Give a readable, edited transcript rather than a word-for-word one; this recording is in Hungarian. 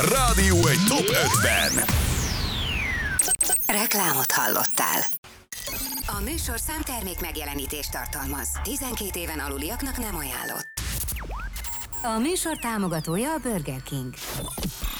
Rádió egy top 5-ben. Reklámot hallottál. A műsor számtermék megjelenítést tartalmaz. 12 éven aluliaknak nem ajánlott. A műsor támogatója a Burger King.